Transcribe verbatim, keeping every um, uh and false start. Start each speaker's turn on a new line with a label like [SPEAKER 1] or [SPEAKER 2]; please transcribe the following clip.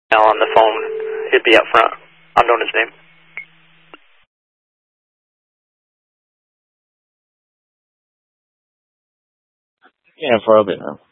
[SPEAKER 1] Now on the phone, he'd be up front. Unknown his name.
[SPEAKER 2] Yeah, for a bit now.